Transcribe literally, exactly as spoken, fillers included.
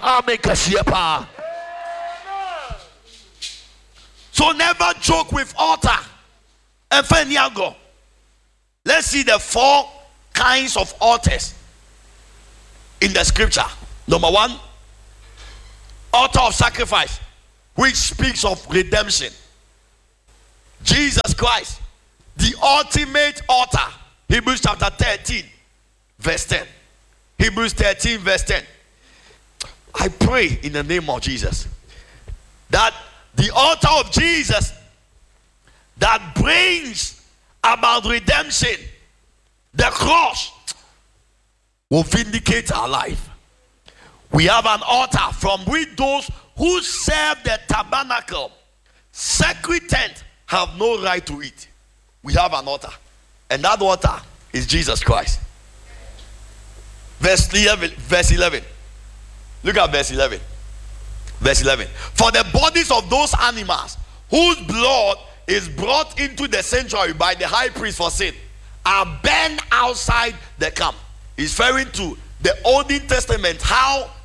Amen. Kasiepa. So never joke with altar. And Feniago. Let's see the four kinds of altars in the scripture. Number one, altar of sacrifice, which speaks of redemption. Jesus Christ, the ultimate altar. Hebrews chapter thirteen, verse ten. Hebrews thirteen, verse ten. I pray in the name of Jesus that the altar of Jesus that brings about redemption, the cross, will vindicate our life. We have an altar from which those who serve the tabernacle, sacred tent, have no right to eat. We have an altar, and that altar is Jesus Christ. Verse eleven. Verse eleven. Look at verse eleven. Verse eleven. For the bodies of those animals whose blood is brought into the sanctuary by the high priest for sin are burned outside the camp. He's referring to the Old Testament, how